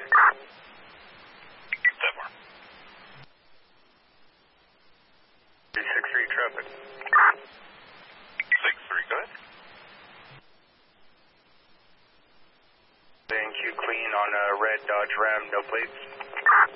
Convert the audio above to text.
Step more. 363 traffic. 63, go ahead. Thank you, clean on a red Dodge Ram, no plates.